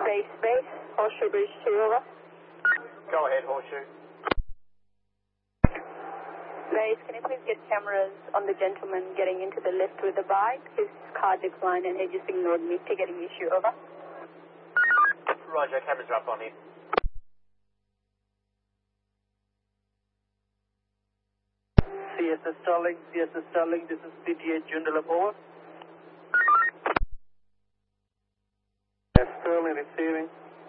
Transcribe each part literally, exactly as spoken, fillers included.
Base, base, Horseshoe Bridge two, over. Go ahead, Horseshoe. Base, can you please get cameras on the gentleman getting into the lift with the bike? His car declined and he just ignored me. Ticketing issue, over. Roger, cameras are up on him. C S S Starling, C S S Starling, this is P T A Joondalup, over. Yes, Sterling receiving.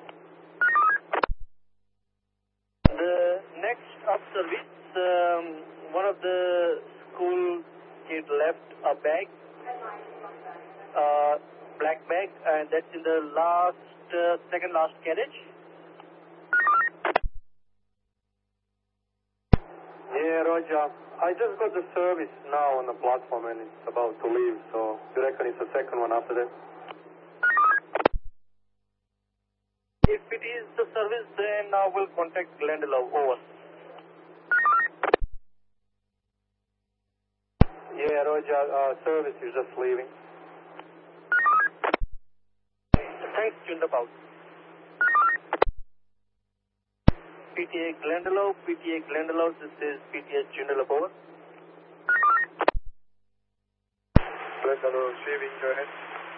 The next up service, um, one of the school kids left a bag, uh, black bag, and that's in the last, uh, second last carriage. Yeah, Roger. I just got the service now on the platform and it's about to leave, so you reckon it's the second one after that? If it is the service, then I will contact Glendalough, over. Yeah, Roger, uh, service is just leaving. Thanks, Joondalup. P T A Glendalough, P T A Glendalough, this is P T A Joondalup, over. Glendalough receiving, go ahead.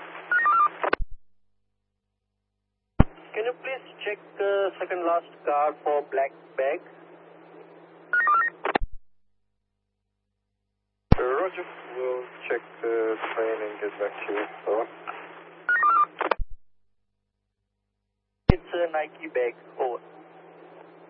Can you please check the second last car for black bag? Uh, Roger, we'll check the train and get back to you. Over. It's a Nike bag, over.